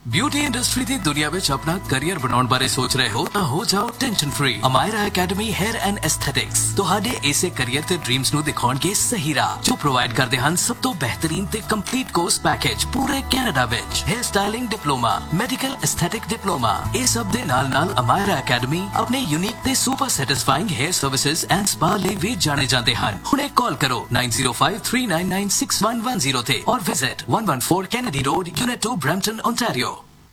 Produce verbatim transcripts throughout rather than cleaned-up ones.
Beauty industry दी दुनिया विच अपना career बनाउण बारे सोच रहे हो ਤਾਂ ਹੋ ਜਾਓ tension free. Amaira academy hair and aesthetics ਤੁਹਾਡੇ ਇਸੇ ਕਰਿयर ਤੇ ਡ੍ਰੀਮਸ ਨੂੰ ਦਿਖਾਉਣਗੇ ਸਹੀ ਰਾਹ, ਜੋ ਪ੍ਰੋਵਾਈਡ ਕਰਦੇ ਹਨ ਸਭ ਤੋਂ ਬਿਹਤਰੀਨ ਤੇ ਕੰਪਲੀਟ ਕੋਰਸ ਪੈਕੇਜ ਪੂਰੇ ਕੈਨੇਡਾ ਵਿੱਚ। Hair styling diploma, medical aesthetic diploma, ਇਹ ਸਭ ਦੇ ਨਾਲ ਨਾਲ ਅਮਾਇਰਾ ਅਕੈਡਮੀ ਆਪਣੇ यूनिक ਤੇ super satisfying hair services and spa ਲਈ ਵੀ ਜਾਣੇ ਜਾਂਦੇ ਹਨ। ਹੁਣੇ ਕਾਲ ਕਰੋ nine zero five three nine nine six one one zero ਤੇ और visit one fourteen Kennedy Road, Unit two, Brampton, Ontario।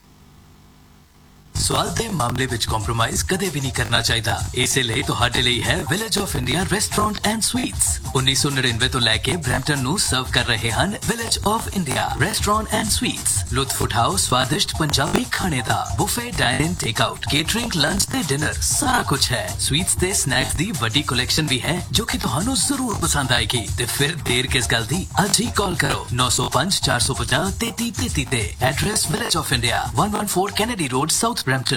स्वाद के मामले विच कॉम्प्रोमाइज कदे भी नहीं करना चाहिए। इसे लिए तुहाडे लिए है village of India restaurant and sweets. उन्नीस सौ निन्यानवे तो लैके ब्रैम्पटन नू सर्व कर रहे हैं village of India restaurant and sweets. लुत्फ उठाओ स्वादिष्ट पंजाबी खाने दा। Buffet, dine in, take out, catering, lunch ते डिनर सारा कुछ है। स्वीट्स ते स्नैक्स दी बड़ी कलेक्शन भी है जो कि तुहानू जरूर पसंद आएगी। ते फिर देर किस गल दी, अज ही कॉल करो नौ सौ पांच चार सौ पचास तेती तेती ते। Address village of India one fourteen Kennedy Road, South Brampton.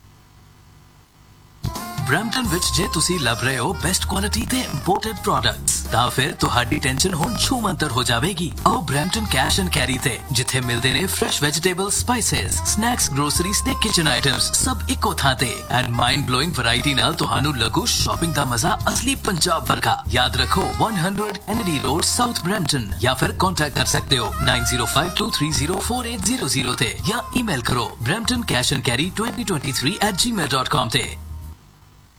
Brampton विच जे तुसी लभ रहे हो बेस्ट क्वालिटी ते इंपोर्टेड प्रोडक्ट्स तां फिर तुहाडी टेंशन हुण छूमंतर हो जावेगी। आओ ब्रैम्पटन कैश एंड कैरी ते, जिथे मिलदे ने fresh vegetable, spices, snacks, groceries ते किचन आइटम्स सब इक्को थां ते। एंड माइंड ब्लोइंग वैरायटी नाल तुहानू लगू शॉपिंग दा मजा असली पंजाब वर्गा। याद रखो one hundred Kennedy Road, South Brampton, या फिर कांटेक्ट कर सकते हो nine zero five two three zero four eight zero zero ते, या ईमेल करो brampton cash and carry twenty twenty-three at gmail dot com ते।